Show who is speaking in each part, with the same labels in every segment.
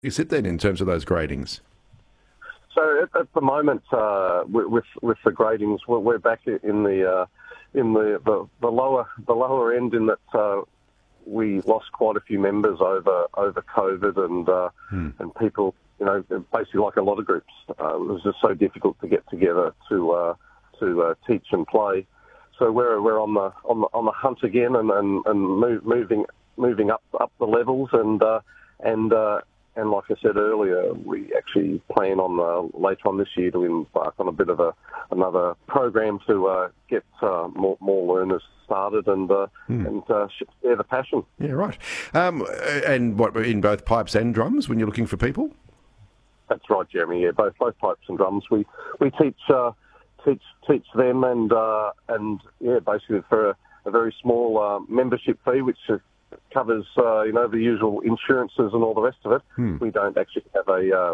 Speaker 1: you sit then in terms of those gradings?
Speaker 2: So at the moment, with the gradings, we're back in the lower end in that we lost quite a few members over COVID and people, basically like a lot of groups, it was just so difficult to get together to teach and play. So we're on the hunt again and moving up the levels and like I said earlier, we actually plan on later on this year to embark on a bit of another program to get more learners started and share the passion.
Speaker 1: Yeah, right. And what, in both pipes and drums when you're looking for people?
Speaker 2: That's right, Jeremy. Yeah, both pipes and drums. We teach them and basically for a very small membership fee, which covers the usual insurances and all the rest of it. We don't actually have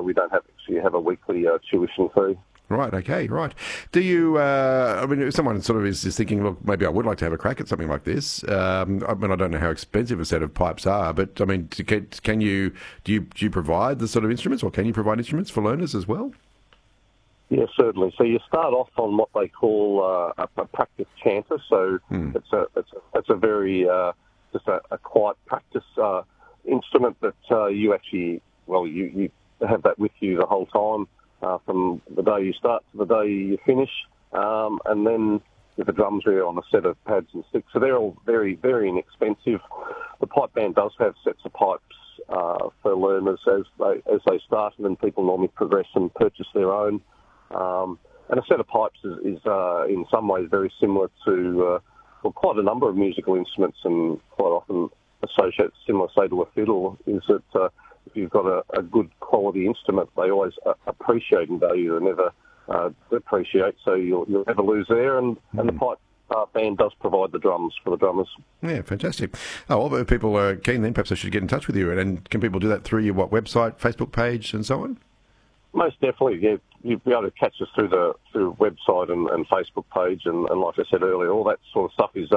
Speaker 2: a weekly tuition fee.
Speaker 1: Right. Okay. Right. Do you? If someone sort of is thinking, look, maybe I would like to have a crack at something like this. I don't know how expensive a set of pipes are, but can you? Do you provide the sort of instruments, or can you provide instruments for learners as well?
Speaker 2: Yeah, certainly. So you start off on what they call a practice chanter. So it's a very just a quiet practice instrument that you actually, you have that with you the whole time from the day you start to the day you finish. And then with the drums, we're on a set of pads and sticks. So they're all very, very inexpensive. The pipe band does have sets of pipes for learners as they start, and then people normally progress and purchase their own. And a set of pipes is in some ways very similar to quite a number of musical instruments, and quite often associated similar, say, to a fiddle, is that if you've got a good quality instrument, they always appreciate and value and never depreciate, so you'll never lose there. And the pipe band does provide the drums for the drummers.
Speaker 1: Yeah, fantastic. Oh, well, if people are keen, then perhaps I should get in touch with you. And can people do that through your website, Facebook page, and so on? Most
Speaker 2: definitely, yeah. You'll be able to catch us through the website and Facebook page, and like I said earlier, all that sort of stuff is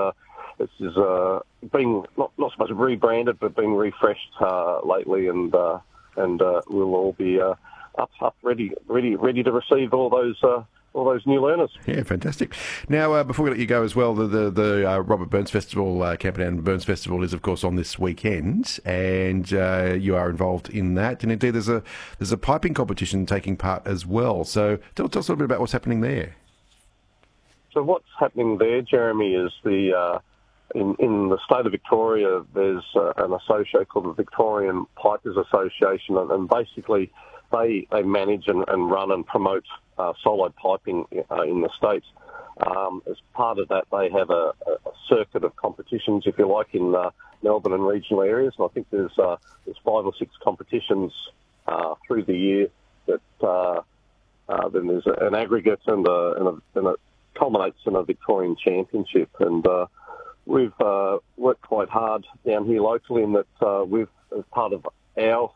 Speaker 2: being not so much rebranded, but being refreshed lately, and we'll all be up ready to receive all those new learners.
Speaker 1: Yeah, fantastic. Now, before we let you go as well, the Robert Burns Festival, Camperdown Burns Festival, is of course on this weekend, and you are involved in that. And indeed, there's a piping competition taking part as well. So tell us a little bit about what's happening there.
Speaker 2: So what's happening there, Jeremy, is in the state of Victoria, there's an association called the Victorian Pipers Association, and basically they manage and run and promote solo piping in the state. As part of that, they have a circuit of competitions, if you like, in Melbourne and regional areas. And I think there's 5 or 6 competitions through the year. That then there's an aggregate and it culminates in a Victorian championship. And we've worked quite hard down here locally in that we've, as part of our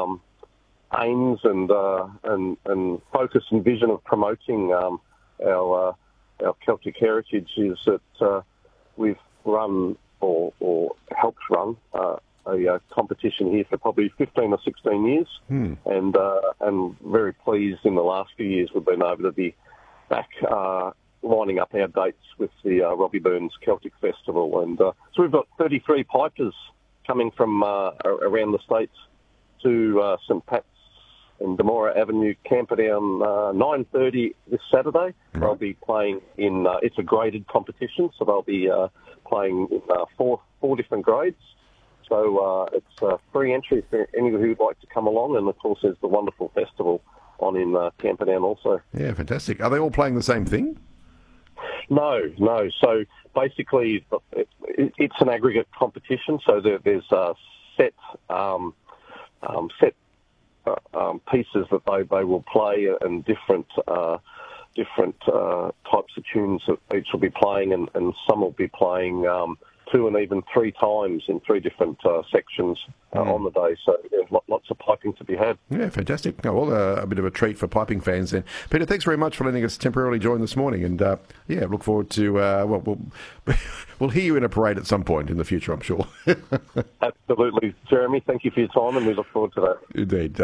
Speaker 2: aims and focus and vision of promoting our Celtic heritage, is that we've run or helped run a competition here for probably 15 or 16 years, and very pleased in the last few years we've been able to be back lining up our dates with the Robbie Burns Celtic Festival, and so we've got 33 pipers coming from around the states to St Pat's in Demora Avenue, Camperdown, 9:30 this Saturday. Right. They'll be playing in, it's a graded competition, so they'll be playing in four different grades. So it's free entry for anyone who'd like to come along, and of course there's the wonderful festival on in Camperdown also.
Speaker 1: Yeah, fantastic. Are they all playing the same thing?
Speaker 2: No. So basically it's an aggregate competition, so there's set pieces that they will play, and different types of tunes that each will be playing, and some will be playing 2 and even 3 times in 3 different sections on the day. So there's lots of piping to be had.
Speaker 1: Yeah, fantastic. Oh, well, a bit of a treat for piping fans then. Peter, thanks very much for letting us temporarily join this morning, and look forward to we'll hear you in a parade at some point in the future, I'm sure.
Speaker 2: Absolutely, Jeremy. Thank you for your time, and we look forward to that.
Speaker 1: Indeed.